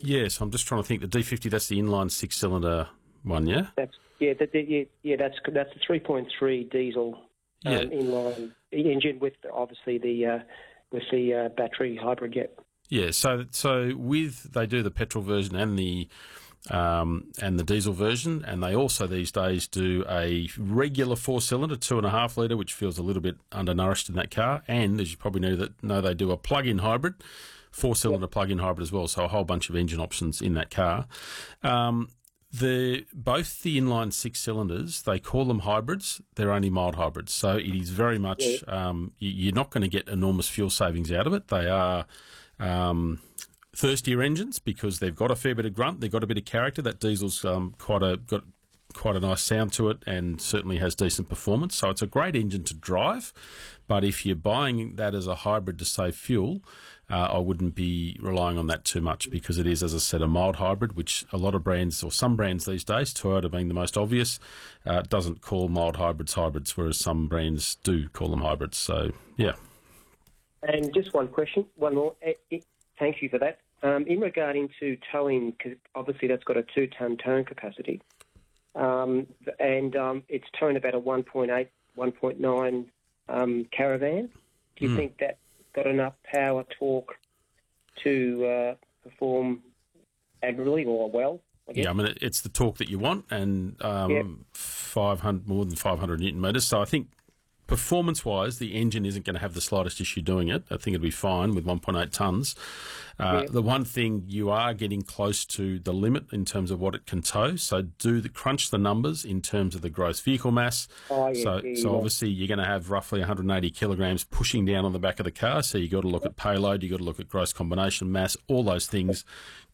Yes, I'm just trying to think. The D50, that's the inline six-cylinder one, yeah? That's the 3.3 diesel inline engine with obviously the battery hybrid. Yep. Yeah. So they do the petrol version and the diesel version, and they also these days do a regular 4-cylinder 2.5 litre, which feels a little bit undernourished in that car. And as you probably know, they do a plug-in hybrid. 4-cylinder plug-in hybrid as well, so a whole bunch of engine options in that car. Both the inline 6 cylinders, they call them hybrids. They're only mild hybrids, so it is very much you're not going to get enormous fuel savings out of it. They are thirstier engines because they've got a fair bit of grunt, they've got a bit of character. That diesel's got quite a nice sound to it and certainly has decent performance. So it's a great engine to drive, but if you're buying that as a hybrid to save fuel, I wouldn't be relying on that too much because it is, as I said, a mild hybrid, which a lot of brands, or some brands these days, Toyota being the most obvious, doesn't call mild hybrids, whereas some brands do call them hybrids. So, yeah. And just one more. Thank you for that. In regarding to towing, because obviously that's got a 2-tonne towing capacity, and it's towing about a 1.8, 1.9 Caravan. Do you think that's got enough power, torque to perform admirably or well? Yeah, I mean, it's the torque that you want, and 500 more than 500 Newton metres. So I think performance-wise, the engine isn't going to have the slightest issue doing it. I think it'll be fine with 1.8 tonnes. The one thing, you are getting close to the limit in terms of what it can tow. So crunch the numbers in terms of the gross vehicle mass. So obviously you're going to have roughly 180 kilograms pushing down on the back of the car. So you've got to look at payload, you've got to look at gross combination mass. All those things